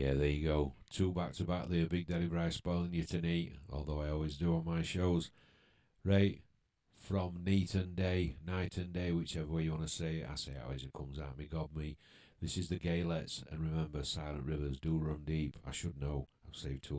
Yeah, there you go. Two back to back there, Big Daddy Bryce spoiling you tonight, although I always do on my shows. Right, from night and day, whichever way you want to say it. I say it always, it comes out me, God me. This is the Galettes, and remember, silent rivers do run deep. I should know. I've saved two